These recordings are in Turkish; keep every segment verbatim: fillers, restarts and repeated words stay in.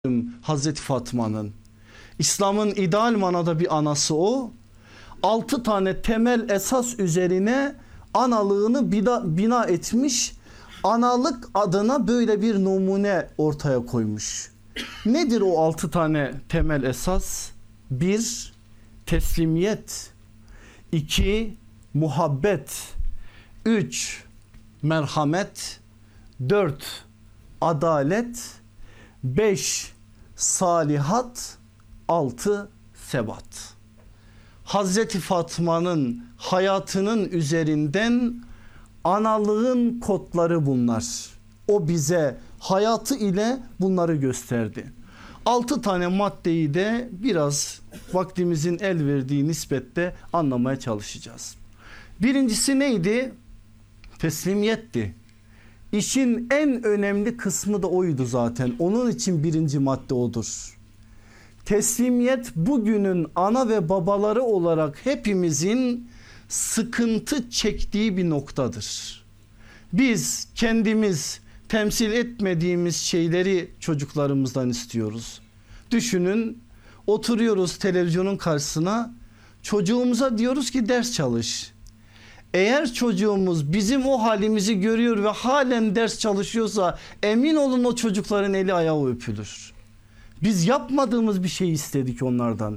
Hazreti Fatma'nın. İslam'ın ideal manada bir anası o. Altı tane temel esas üzerine analığını bina, bina etmiş. Analık adına böyle bir numune ortaya koymuş. Nedir o altı tane temel esas? Bir, teslimiyet. İki, muhabbet. Üç, merhamet. Dört, adalet. Beş, salihat. Altı, sebat. Hazreti Fatma'nın hayatının üzerinden analığın kodları bunlar. O bize hayatı ile bunları gösterdi. Altı tane maddeyi de biraz vaktimizin el verdiği nispette anlamaya çalışacağız. Birincisi neydi? Teslimiyetti. İşin en önemli kısmı da oydu zaten. Onun için birinci madde odur. Teslimiyet bugünün ana ve babaları olarak hepimizin sıkıntı çektiği bir noktadır. Biz kendimiz temsil etmediğimiz şeyleri çocuklarımızdan istiyoruz. Düşünün, oturuyoruz televizyonun karşısına, çocuğumuza diyoruz ki ders çalış. Eğer çocuğumuz bizim o halimizi görüyor ve halen ders çalışıyorsa emin olun o çocukların eli ayağı öpülür. Biz yapmadığımız bir şey istedik onlardan.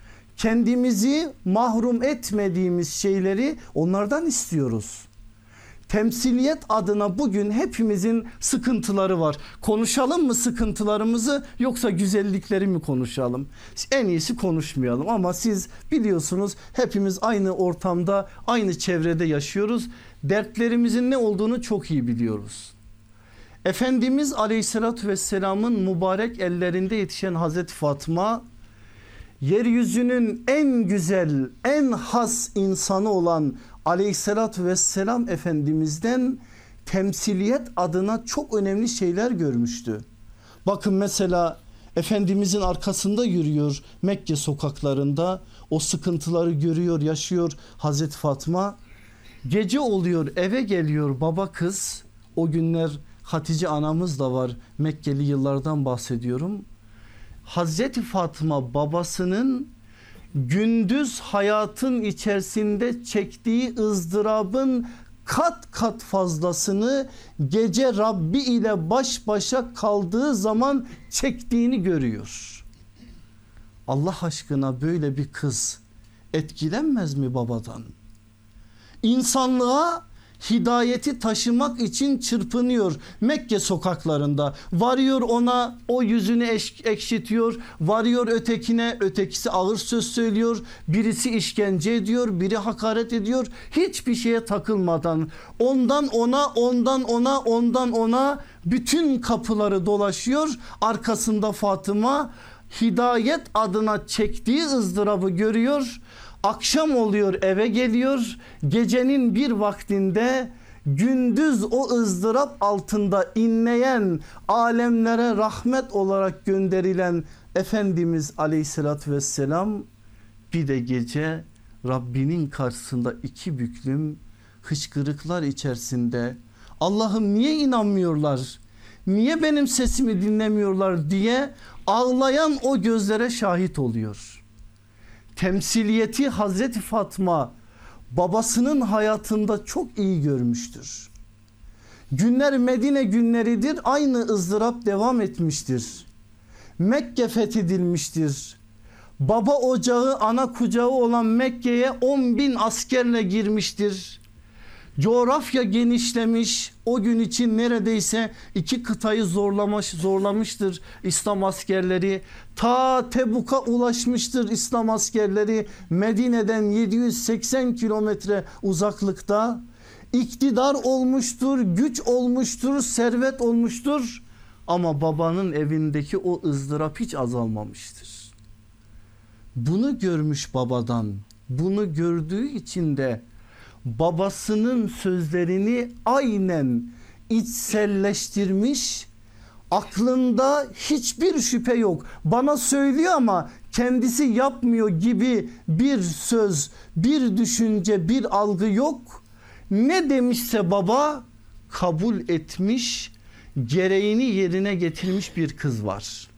Kendimizi mahrum etmediğimiz şeyleri onlardan istiyoruz. Temsiliyet adına bugün hepimizin sıkıntıları var. Konuşalım mı sıkıntılarımızı yoksa güzellikleri mi konuşalım? En iyisi konuşmayalım ama siz biliyorsunuz hepimiz aynı ortamda, aynı çevrede yaşıyoruz. Dertlerimizin ne olduğunu çok iyi biliyoruz. Efendimiz Aleyhisselatü Vesselam'ın mübarek ellerinde yetişen Hazreti Fatma, yeryüzünün en güzel, en has insanı olan Aleyhisselatü Vesselam Efendimiz'den temsiliyet adına çok önemli şeyler görmüştü. Bakın mesela Efendimizin arkasında yürüyor Mekke sokaklarında, o sıkıntıları görüyor, yaşıyor Hazreti Fatma. Gece oluyor, eve geliyor baba kız. O günler Hatice anamız da var, Mekkeli yıllardan bahsediyorum. Hazreti Fatma babasının gündüz hayatın içerisinde çektiği ızdırabın kat kat fazlasını gece Rabbi ile baş başa kaldığı zaman çektiğini görüyor. Allah aşkına böyle bir kız etkilenmez mi babadan? İnsanlığa hidayeti taşımak için çırpınıyor Mekke sokaklarında. Varıyor ona, o yüzünü ekşitiyor. Varıyor ötekine, ötekisi ağır söz söylüyor. Birisi işkence ediyor, biri hakaret ediyor. Hiçbir şeye takılmadan ondan ona, ondan ona, ondan ona bütün kapıları dolaşıyor. Arkasında Fatıma hidayet adına çektiği ızdırabı görüyor. Akşam oluyor, eve geliyor. Gecenin bir vaktinde gündüz o ızdırap altında inleyen, alemlere rahmet olarak gönderilen Efendimiz Aleyhisselatü Vesselam bir de gece Rabbinin karşısında iki büklüm hıçkırıklar içerisinde Allah'ım niye inanmıyorlar, niye benim sesimi dinlemiyorlar diye ağlayan o gözlere şahit oluyor. Temsiliyeti Hazreti Fatma babasının hayatında çok iyi görmüştür. Günler Medine günleridir, aynı ızdırap devam etmiştir. Mekke fethedilmiştir. Baba ocağı, ana kucağı olan Mekke'ye on bin askerle girmiştir. Coğrafya genişlemiş, o gün için neredeyse iki kıtayı zorlamış, zorlamıştır İslam askerleri. Ta Tebuk'a ulaşmıştır İslam askerleri, Medine'den yedi yüz seksen kilometre uzaklıkta. İktidar olmuştur, güç olmuştur, servet olmuştur ama babanın evindeki o ızdırap hiç azalmamıştır. Bunu görmüş babadan, bunu gördüğü için de babasının sözlerini aynen içselleştirmiş, aklında hiçbir şüphe yok. Bana söylüyor ama kendisi yapmıyor gibi bir söz, bir düşünce, bir algı yok. Ne demişse baba kabul etmiş, gereğini yerine getirmiş bir kız var.